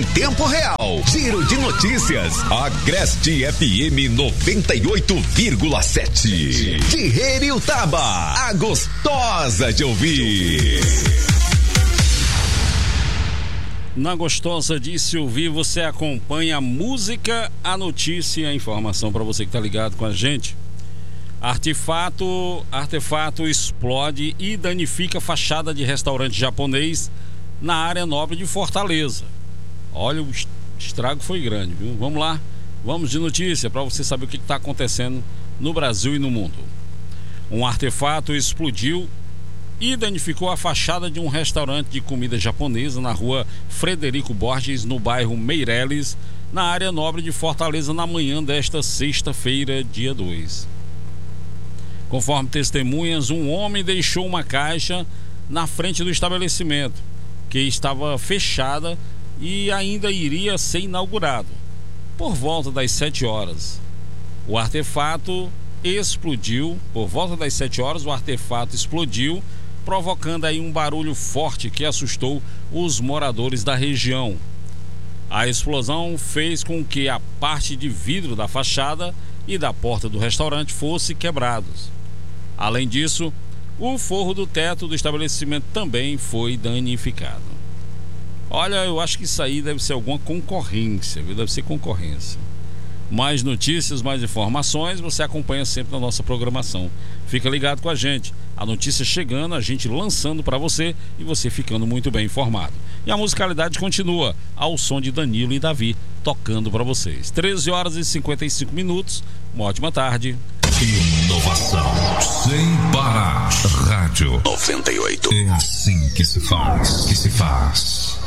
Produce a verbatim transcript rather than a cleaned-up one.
Tempo real, giro de notícias, Agreste F M noventa e oito vírgula sete, de Heriutaba, a gostosa de ouvir. Na gostosa de se ouvir, você acompanha a música, a notícia e a informação para você que tá ligado com a gente. Artefato, artefato explode e danifica a fachada de restaurante japonês na área nobre de Fortaleza. Olha, o estrago foi grande, viu? Vamos lá, vamos de notícia para você saber o que está acontecendo no Brasil e no mundo. Um artefato explodiu e danificou a fachada de um restaurante de comida japonesa na rua Frederico Borges, no bairro Meireles, na área nobre de Fortaleza, na manhã desta sexta-feira, dia dois. Conforme testemunhas, um homem deixou uma caixa na frente do estabelecimento, que estava fechada e ainda iria ser inaugurado. Por volta das sete horas, o artefato explodiu. Por volta das sete horas, o artefato explodiu, provocando aí um barulho forte que assustou os moradores da região. A explosão fez com que a parte de vidro da fachada e da porta do restaurante fosse quebrados. Além disso, o forro do teto do estabelecimento também foi danificado. Olha, eu acho que isso aí deve ser alguma concorrência, viu? Deve ser concorrência. Mais notícias, mais informações, você acompanha sempre na nossa programação. Fica ligado com a gente. A notícia chegando, a gente lançando para você e você ficando muito bem informado. E a musicalidade continua ao som de Danilo e Davi, tocando para vocês. treze horas e cinquenta e cinco minutos. Uma ótima tarde. Inovação sem parar. Rádio noventa e oito. É assim que se faz, que se faz.